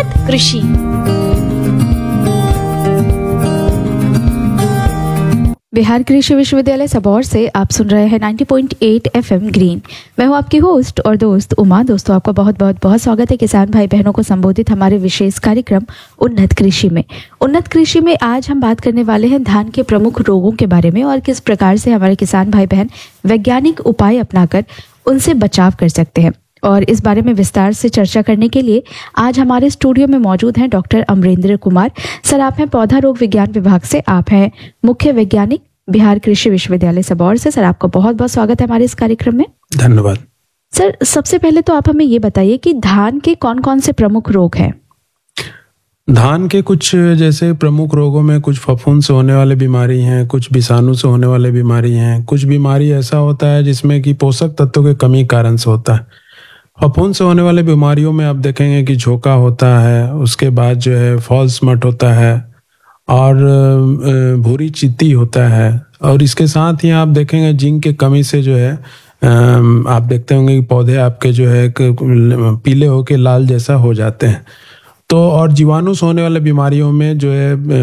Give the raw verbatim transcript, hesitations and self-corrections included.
उन्नत कृषि। बिहार कृषि विश्वविद्यालय सबौर से आप सुन रहे हैं नब्बे पॉइंट आठ एफएम ग्रीन। मैं हूं आपकी होस्ट और दोस्त उमा। दोस्तों, आपका बहुत बहुत बहुत स्वागत है किसान भाई बहनों को संबोधित हमारे विशेष कार्यक्रम उन्नत कृषि में। उन्नत कृषि में आज हम बात करने वाले हैं धान के प्रमुख रोगों के बारे में और किस प्रकार से हमारे किसान भाई बहन वैज्ञानिक उपाय अपनाकर उनसे बचाव कर सकते हैं। और इस बारे में विस्तार से चर्चा करने के लिए आज हमारे स्टूडियो में मौजूद हैं डॉक्टर अमरेंद्र कुमार। सर, आप हैं पौधा रोग विज्ञान विभाग से, आप हैं मुख्य वैज्ञानिक बिहार कृषि विश्वविद्यालय सबौर से। सर, आपका बहुत बहुत स्वागत है हमारे इस कार्यक्रम में। धन्यवाद। सर, सबसे पहले तो आप हमें ये बताइए कि धान के कौन कौन से प्रमुख रोग हैं। धान के कुछ जैसे प्रमुख रोगों में कुछ फफूंद से होने वाले बीमारी हैं, कुछ विषाणु से होने वाले बीमारी हैं, कुछ बीमारी ऐसा होता है जिसमें कि पोषक तत्वों के कमी कारण से होता है। फफूंद से होने वाले बीमारियों में आप देखेंगे कि झोंका होता है, उसके बाद जो है फॉल्स मट होता है और भूरी चित्ती होता है। और इसके साथ ही आप देखेंगे जिंक के कमी से जो है आप देखते होंगे कि पौधे आपके जो है पीले होके लाल जैसा हो जाते हैं। तो और जीवाणु से होने वाले बीमारियों में जो है